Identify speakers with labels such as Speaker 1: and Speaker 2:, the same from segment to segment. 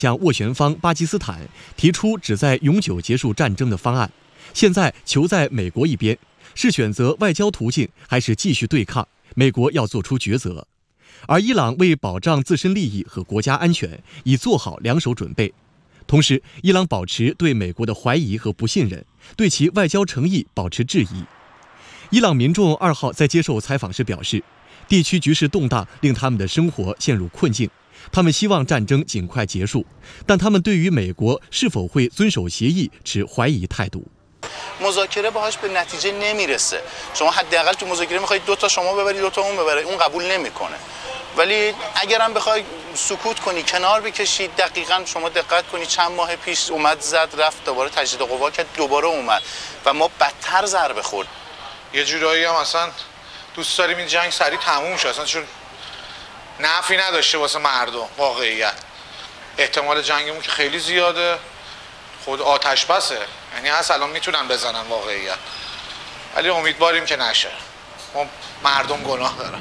Speaker 1: 向斡旋方巴基斯坦提出旨在永久结束战争的方案，现在求在美国一边，是选择外交途径还是继续对抗，美国要做出抉择。而伊朗为保障自身利益和国家安全，已做好两手准备。同时，伊朗保持对美国的怀疑和不信任，对其外交诚意保持质疑。伊朗民众2号在接受采访时表示，地区局势动荡令他们的生活陷入困境，他们希望战争尽快结束，但他们对于美国是否会遵守协议持怀疑态度。
Speaker 2: مذاکره باهاش به نتیجه نمیرسه. شما حداقل تو مذاکره میخواید دو تا شما ببری دو تا اون ببره، اون قبول نمیکنه. ولی اگرم بخوای سکوت کنی کنار بکشی، دقیقاً شما دقت کنی چند ماه پیش اومد زد رفت دوباره تجدید قوا کرد دوباره اومد و ما بدتر ضربه خورد.
Speaker 3: یه جورایی هم اصلا دوست داریم این جنگ سریع تموم شه، اصلا چون نفعی نداشته واسه مردم. واقعیت احتمال جنگمون که خیلی زیاده، خود آتش بسه، یعنی هست الان میتونن بزنن واقعیت، ولی امیدواریم که نشه. ما مردم گناه دارن。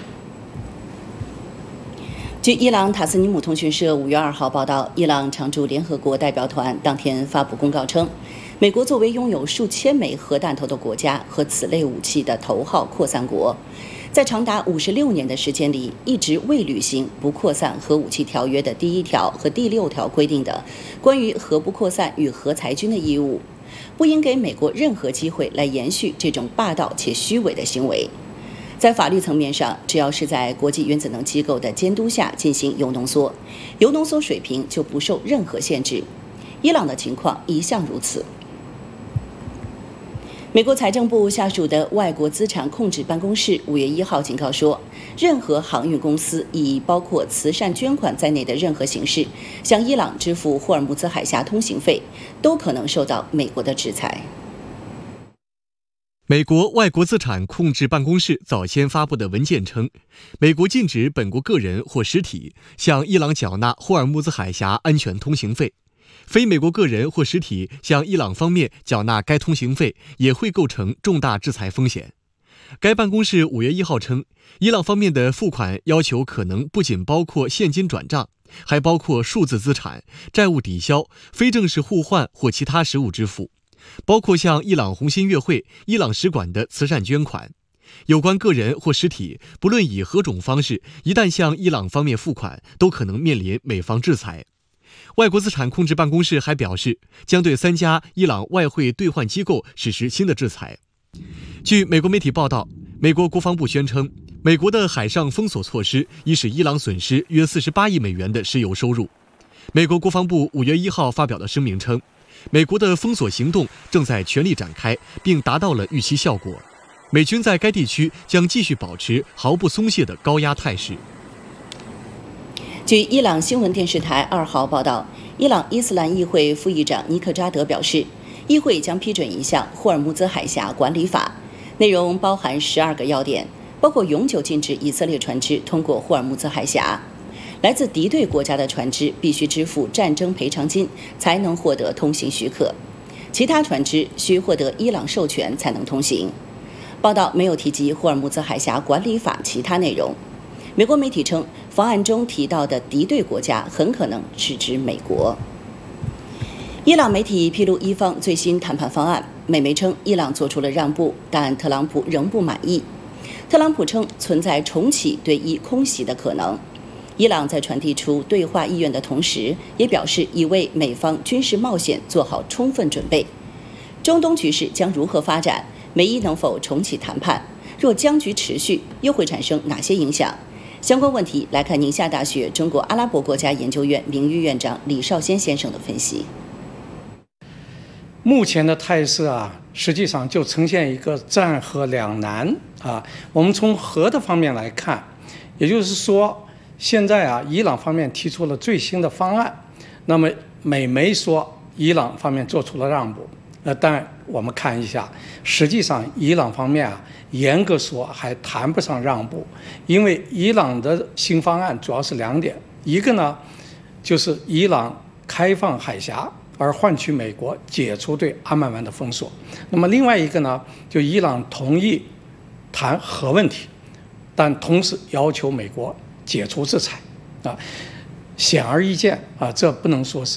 Speaker 4: 据伊朗塔斯尼姆通讯社5月2号报道，伊朗常驻联合国代表团当天发布公告称，美国作为拥有数千枚核弹头的国家和此类武器的头号扩散国，在长达56年的时间里，一直未履行不扩散核武器条约的第1条和第6条规定的关于核不扩散与核裁军的义务，不应给美国任何机会来延续这种霸道且虚伪的行为。在法律层面上，只要是在国际原子能机构的监督下进行铀浓缩，铀浓缩水平就不受任何限制。伊朗的情况一向如此。美国财政部下属的外国资产控制办公室5月1号警告说，任何航运公司以包括慈善捐款在内的任何形式向伊朗支付霍尔木兹海峡通行费，都可能受到美国的制裁。
Speaker 1: 美国外国资产控制办公室早先发布的文件称，美国禁止本国个人或实体向伊朗缴纳霍尔木兹海峡安全通行费，非美国个人或实体向伊朗方面缴纳该通行费也会构成重大制裁风险。该办公室5月1号称，伊朗方面的付款要求可能不仅包括现金转账，还包括数字资产、债务抵销、非正式互换或其他实物支付，包括向伊朗红新月会、伊朗使馆的慈善捐款。有关个人或实体，不论以何种方式，一旦向伊朗方面付款，都可能面临美方制裁。外国资产控制办公室还表示，将对3家伊朗外汇兑换机构实施新的制裁。据美国媒体报道，美国国防部宣称，美国的海上封锁措施已使伊朗损失约48亿美元的石油收入。美国国防部5月1号发表的声明称，美国的封锁行动正在全力展开，并达到了预期效果。美军在该地区将继续保持毫不松懈的高压态势。
Speaker 4: 据伊朗新闻电视台2号报道，伊朗伊斯兰议会副议长尼克扎德表示，议会将批准一项霍尔木兹海峡管理法，内容包含12个要点，包括永久禁止以色列船只通过霍尔木兹海峡，来自敌对国家的船只必须支付战争赔偿金才能获得通行许可，其他船只需获得伊朗授权才能通行。报道没有提及霍尔木兹海峡管理法其他内容。美国媒体称，方案中提到的敌对国家很可能是指美国。伊朗媒体披露伊方最新谈判方案，美媒称伊朗做出了让步，但特朗普仍不满意。特朗普称存在重启对伊空袭的可能。伊朗在传递出对话意愿的同时，也表示已为美方军事冒险做好充分准备。中东局势将如何发展？美伊能否重启谈判？若僵局持续，又会产生哪些影响？相关问题来看宁夏大学中国阿拉伯国家研究院名誉院长李少先先生的分析。
Speaker 5: 目前的态势实际上就呈现一个战和两难我们从核的方面来看，也就是说，现在伊朗方面提出了最新的方案，那么美媒说伊朗方面做出了让步，但我们看一下，实际上伊朗方面严格说还谈不上让步，因为伊朗的新方案主要是2点，一个呢就是伊朗开放海峡，而换取美国解除对阿曼湾的封锁。那么另外一个呢，就伊朗同意谈核问题，但同时要求美国解除制裁显而易见这不能说是